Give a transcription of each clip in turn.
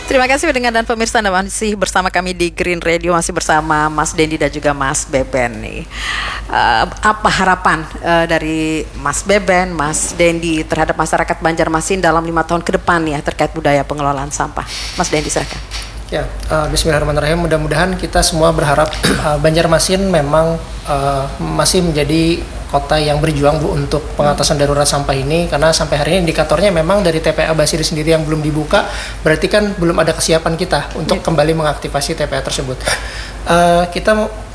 Terima kasih pendengar dan pemirsa, Anda masih bersama kami di Green Radio, masih bersama Mas Dendi dan juga Mas Beben nih. Apa harapan dari Mas Beben, Mas Dendi terhadap masyarakat Banjarmasin dalam 5 tahun ke depan ya terkait budaya pengelolaan sampah? Mas Dendi, silakan. Ya, bismillahirrahmanirrahim. Mudah-mudahan kita semua berharap Banjarmasin memang masih menjadi kota yang berjuang Bu untuk pengatasan darurat sampah ini, karena sampai hari ini indikatornya memang dari TPA Basiri sendiri yang belum dibuka, berarti kan belum ada kesiapan kita untuk kembali mengaktifasi TPA tersebut. Kita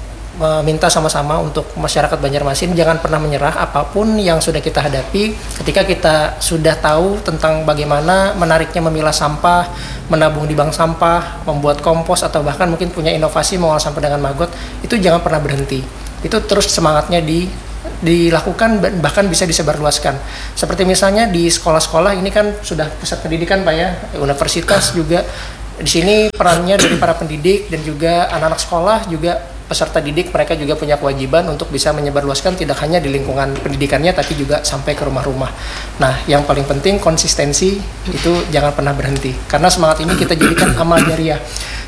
meminta sama-sama untuk masyarakat Banjarmasin jangan pernah menyerah apapun yang sudah kita hadapi. Ketika kita sudah tahu tentang bagaimana menariknya memilah sampah, menabung di bank sampah, membuat kompos, atau bahkan mungkin punya inovasi mengolah sampah dengan maggot, itu jangan pernah berhenti. Itu terus semangatnya dilakukan, bahkan bisa disebarluaskan. Seperti misalnya di sekolah-sekolah ini kan sudah pusat pendidikan Pak ya, universitas juga. Di sini perannya dari para pendidik dan juga anak-anak sekolah, juga peserta didik, mereka juga punya kewajiban untuk bisa menyebarluaskan tidak hanya di lingkungan pendidikannya tapi juga sampai ke rumah-rumah. Nah, yang paling penting konsistensi itu jangan pernah berhenti. Karena semangat ini kita jadikan amal jariah.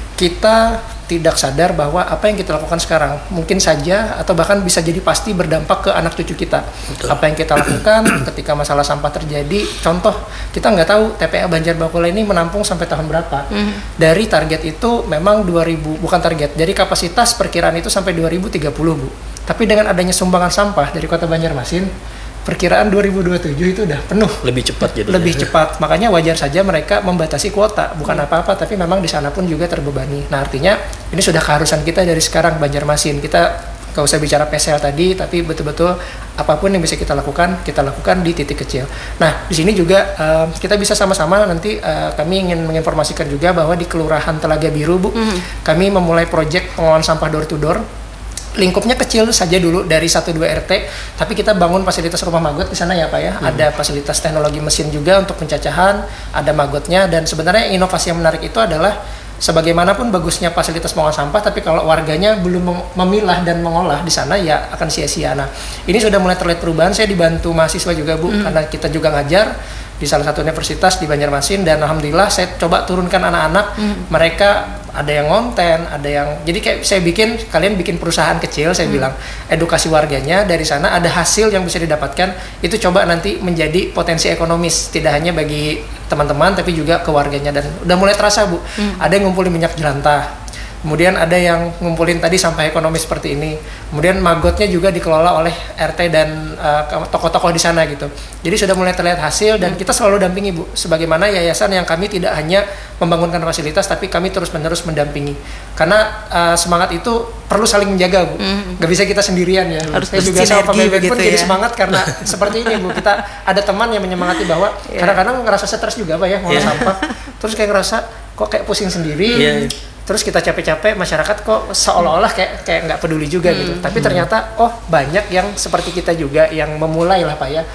Kita tidak sadar bahwa apa yang kita lakukan sekarang mungkin saja atau bahkan bisa jadi pasti berdampak ke anak cucu kita. Betul. Apa yang kita lakukan ketika masalah sampah terjadi, contoh kita nggak tahu TPA Banjar Bakula ini menampung sampai tahun berapa. Dari target itu memang 2000, bukan target, dari kapasitas perkiraan itu sampai 2030 Bu. Tapi dengan adanya sumbangan sampah dari Kota Banjarmasin, perkiraan 2027 itu udah penuh. Lebih cepat gitu. Lebih cepat. Makanya wajar saja mereka membatasi kuota. Bukan apa-apa, tapi memang di sana pun juga terbebani. Nah, artinya ini sudah keharusan kita dari sekarang Banjarmasin. Kita nggak usah bicara PSL tadi, tapi betul-betul apapun yang bisa kita lakukan di titik kecil. Nah, di sini juga kita bisa sama-sama nanti kami ingin menginformasikan juga bahwa di Kelurahan Telaga Biru, Bu, kami memulai proyek pengolahan sampah door to door. Lingkupnya kecil saja dulu dari 1-2 RT, tapi kita bangun fasilitas rumah maggot di sana ya Pak ya. Ada fasilitas teknologi mesin juga untuk pencacahan, ada maggotnya, dan sebenarnya inovasi yang menarik itu adalah sebagaimanapun bagusnya fasilitas pengolah sampah, tapi kalau warganya belum memilah dan mengolah di sana ya akan sia-sia. Nah, ini sudah mulai terlihat perubahan. Saya dibantu mahasiswa juga Bu, karena kita juga ngajar di salah satu universitas di Banjarmasin, dan alhamdulillah saya coba turunkan anak-anak. Mereka ada yang konten, ada yang, jadi kayak saya kalian bikin perusahaan kecil, saya bilang edukasi warganya, dari sana ada hasil yang bisa didapatkan, itu coba nanti menjadi potensi ekonomis tidak hanya bagi teman-teman tapi juga ke warganya, dan udah mulai terasa Bu. Ada yang ngumpulin minyak jelantah, kemudian ada yang ngumpulin tadi sampah ekonomi seperti ini, kemudian maggotnya juga dikelola oleh RT dan tokoh-tokoh di sana gitu. Jadi sudah mulai terlihat hasil, dan kita selalu dampingi Bu, sebagaimana yayasan yang kami tidak hanya membangunkan fasilitas tapi kami terus-menerus mendampingi, karena semangat itu perlu saling menjaga Bu. Gak bisa kita sendirian ya. Harus saya juga sama Pak Beben pun jadi ya. semangat karena seperti ini Bu, kita ada teman yang menyemangati bahwa kadang-kadang ngerasa stres juga Pak ya ngolah sampah, terus kayak ngerasa kok kayak pusing sendiri. Terus kita capek-capek, masyarakat kok seolah-olah kayak nggak peduli juga gitu. Tapi ternyata banyak yang seperti kita juga yang memulai lah Pak ya.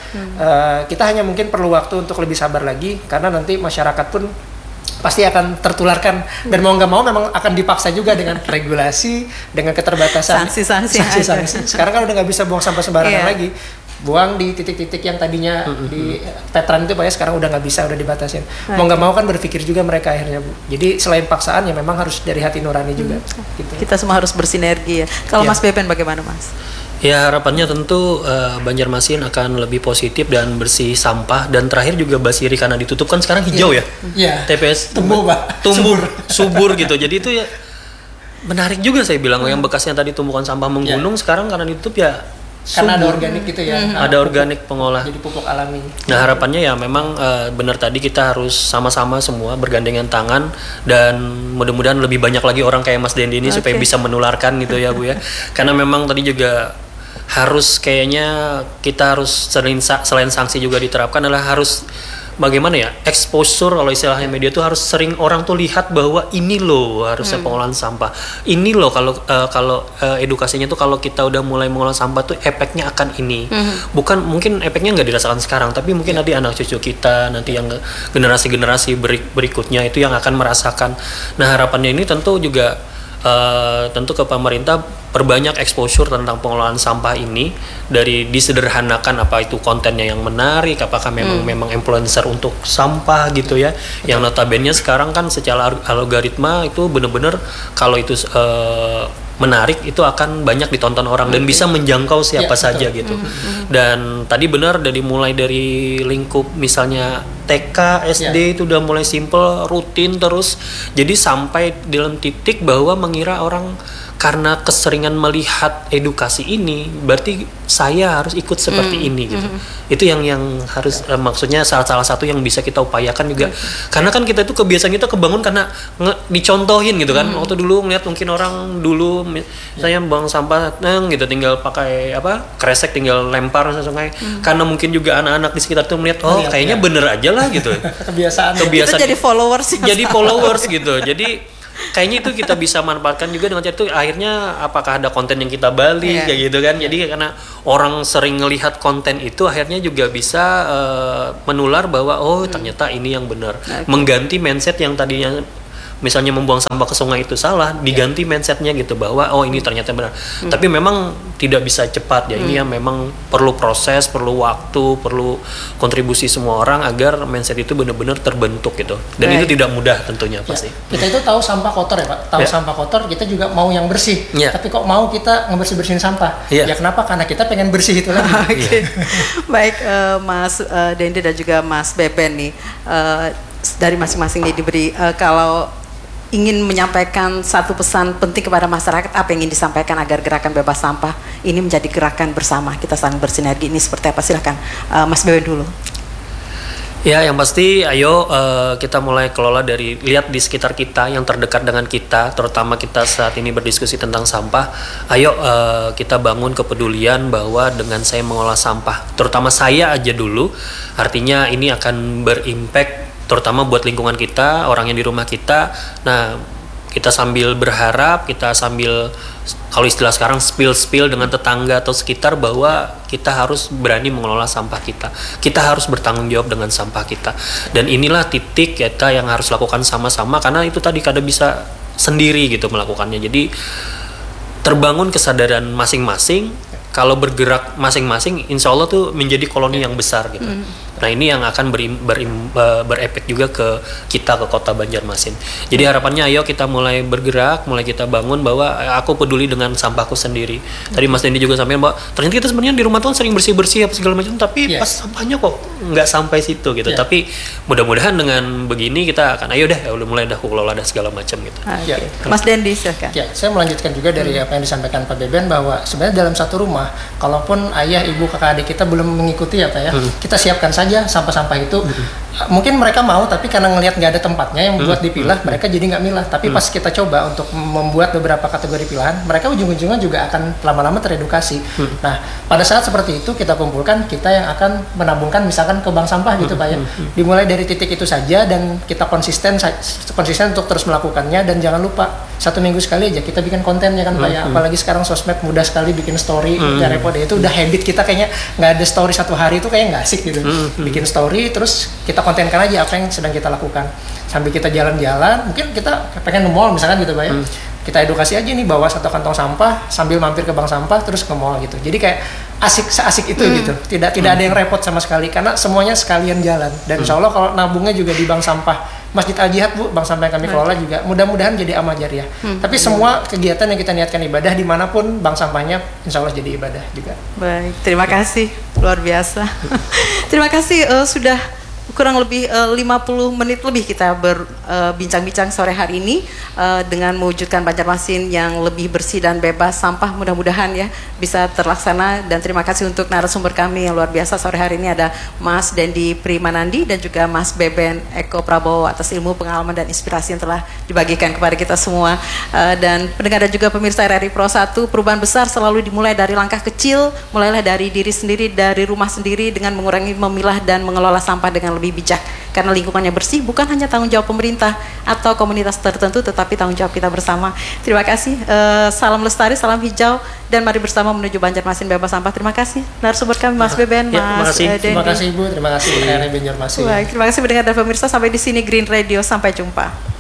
Kita hanya mungkin perlu waktu untuk lebih sabar lagi, karena nanti masyarakat pun pasti akan tertularkan, dan mau nggak mau memang akan dipaksa juga dengan regulasi, dengan keterbatasan sanksi. Sekarang kan udah nggak bisa buang sampah sembarangan lagi. Buang di titik-titik yang tadinya di Tetran itu Pak ya, sekarang udah nggak bisa, udah dibatasin. Mau nggak mau kan berpikir juga mereka akhirnya Bu. Jadi selain paksaan ya memang harus dari hati nurani juga. Gitu. Kita semua harus bersinergi ya. Kalau Mas Beben bagaimana Mas? Ya, harapannya tentu Banjarmasin akan lebih positif dan bersih sampah, dan terakhir juga Basiri karena ditutup kan sekarang hijau ya. TPS tumbuh Pak. Subur gitu. Jadi itu ya menarik juga, saya bilang yang bekasnya tadi tumpukan sampah menggunung, sekarang karena ditutup ya karena ada organik gitu ya. Ada organik pengolah. Jadi pupuk alami. Nah, harapannya ya memang benar tadi kita harus sama-sama semua bergandengan tangan, dan mudah-mudahan lebih banyak lagi orang kayak Mas Dendi ini supaya bisa menularkan gitu ya Bu ya. Karena memang tadi juga harus kayaknya kita harus selain sanksi juga diterapkan adalah harus bagaimana ya, exposure kalau istilahnya media tuh harus sering orang tuh lihat bahwa ini loh harusnya pengolahan sampah, ini loh kalau edukasinya tuh kalau kita udah mulai mengolah sampah tuh efeknya akan ini, bukan mungkin efeknya nggak dirasakan sekarang, tapi mungkin nanti anak cucu kita, nanti yang generasi berikutnya itu yang akan merasakan. Nah, harapannya ini tentu juga tentu ke pemerintah perbanyak exposure tentang pengelolaan sampah ini, dari disederhanakan apa itu kontennya yang menarik, apakah memang influencer untuk sampah gitu ya. Yang notabene sekarang kan secara algoritma itu benar-benar kalau itu menarik itu akan banyak ditonton orang dan bisa menjangkau siapa saja gitu. Dan tadi benar mulai dari lingkup misalnya TK, SD itu udah mulai simple, rutin terus. Jadi sampai dalam titik bahwa mengira orang karena keseringan melihat edukasi ini berarti saya harus ikut seperti ini gitu. Itu yang harus maksudnya salah satu yang bisa kita upayakan juga. Karena kan kita itu kebiasaan kita kebangun karena dicontohin gitu kan. Waktu dulu ngeliat mungkin orang dulu saya buang sampah gitu tinggal pakai kresek tinggal lempar ke sungai. Karena mungkin juga anak-anak di sekitar itu melihat kayaknya bener aja lah gitu. Kebiasaan itu jadi followers gitu. Jadi kayaknya itu kita bisa manfaatkan juga dengan cara itu, akhirnya apakah ada konten yang kita balik kayak gitu kan. Jadi karena orang sering ngelihat konten itu akhirnya juga bisa menular bahwa ternyata ini yang benar. Mengganti mindset yang tadinya misalnya membuang sampah ke sungai itu salah, diganti mindsetnya gitu bahwa ini ternyata benar. Tapi memang tidak bisa cepat ya. Ini yang memang perlu proses, perlu waktu, perlu kontribusi semua orang agar mindset itu benar-benar terbentuk gitu. Dan itu tidak mudah tentunya pasti. Kita itu tahu sampah kotor ya Pak. Tahu sampah kotor, kita juga mau yang bersih. Tapi kok mau kita ngebersihin sampah? Ya kenapa? Karena kita pengen bersih itu lagi. Baik, Mas Dendi dan juga Mas Beben nih, dari masing-masing nih diberi kalau ingin menyampaikan satu pesan penting kepada masyarakat, apa yang ingin disampaikan agar gerakan bebas sampah ini menjadi gerakan bersama, kita saling bersinergi, ini seperti apa? Silakan Mas Beben dulu. Ya, yang pasti ayo kita mulai kelola dari lihat di sekitar kita yang terdekat dengan kita, terutama kita saat ini berdiskusi tentang sampah. Ayo kita bangun kepedulian bahwa dengan saya mengolah sampah, terutama saya aja dulu, artinya ini akan berimpact terutama buat lingkungan kita, orang yang di rumah kita. Nah, kita sambil berharap, kita sambil kalau istilah sekarang spill dengan tetangga atau sekitar bahwa kita harus berani mengelola sampah kita. Kita harus bertanggung jawab dengan sampah kita. Dan inilah titik kita yang harus lakukan sama-sama, karena itu tadi kada bisa sendiri gitu melakukannya. Jadi terbangun kesadaran masing-masing. Kalau bergerak masing-masing, insya Allah tuh menjadi koloni yang besar gitu. Nah, ini yang akan berefek juga ke kita, ke kota Banjarmasin. Jadi harapannya ayo kita mulai bergerak, mulai kita bangun bahwa aku peduli dengan sampahku sendiri. Tadi Mas Dendi juga sampaikan bahwa ternyata kita sebenarnya di rumah tuh sering bersih-bersih apa segala macam, tapi pas sampahnya kok nggak sampai situ gitu. Tapi mudah-mudahan dengan begini kita akan ayo deh, udah mulai dah kelola dah segala macam gitu. Mas Dendi silakan. Ya, saya melanjutkan juga dari apa yang disampaikan Pak Beben bahwa sebenarnya dalam satu rumah, kalaupun ayah, ibu, kakak, adik kita belum mengikuti kita siapkan saja sampah-sampah itu. Mungkin mereka mau, tapi karena ngelihat nggak ada tempatnya yang buat dipilah, mereka jadi nggak milah. Tapi pas kita coba untuk membuat beberapa kategori pilahan, mereka ujung-ujungnya juga akan lama-lama teredukasi. Nah, pada saat seperti itu kita kumpulkan, kita yang akan menabungkan misalkan ke bank sampah gitu Pak ya. Dimulai dari titik itu saja dan kita konsisten untuk terus melakukannya. Dan jangan lupa 1 minggu sekali aja kita bikin kontennya kan Pak ya. Apalagi sekarang sosmed mudah sekali bikin story, nggak repot deh. Itu udah habit kita, kayaknya nggak ada story 1 hari itu kayak nggak asik gitu. Bikin story terus kita kontenkan aja apa yang sedang kita lakukan sambil kita jalan-jalan. Mungkin kita pengen ke mall misalkan gitu Pak ya. Kita edukasi aja nih, bawa 1 kantong sampah sambil mampir ke bank sampah terus ke mall gitu. Jadi kayak seasik itu gitu. Tidak ada yang repot sama sekali karena semuanya sekalian jalan. Dan insya Allah kalau nabungnya juga di bank sampah Masjid Al-Jihad Bu, bank sampah yang kami kelola juga mudah-mudahan jadi amal jariah. Tapi semua kegiatan yang kita niatkan ibadah dimanapun bank sampahnya insya Allah jadi ibadah juga. Baik, terima kasih, luar biasa. Terima kasih sudah kurang lebih 50 menit lebih kita berbincang-bincang sore hari ini dengan mewujudkan Banjarmasin yang lebih bersih dan bebas sampah. Mudah-mudahan ya bisa terlaksana, dan terima kasih untuk narasumber kami yang luar biasa sore hari ini, ada Mas Dendi Primanandi dan juga Mas Beben Eko Prabowo atas ilmu, pengalaman dan inspirasi yang telah dibagikan kepada kita semua. Dan pendengar dan juga pemirsa RRI Pro 1, perubahan besar selalu dimulai dari langkah kecil. Mulailah dari diri sendiri, dari rumah sendiri, dengan mengurangi memilah dan mengelola sampah dengan lebih bijak, karena lingkungannya bersih bukan hanya tanggung jawab pemerintah atau komunitas tertentu, tetapi tanggung jawab kita bersama. Terima kasih, salam lestari, salam hijau, dan mari bersama menuju Banjarmasin bebas sampah. Terima kasih narasumber kami Mas Beben, Mas Dendi. Terima kasih Ibu, terima kasih RRI Banjarmasin. Baik, terima kasih mendengar dan pemirsa, sampai di sini Green Radio, sampai jumpa.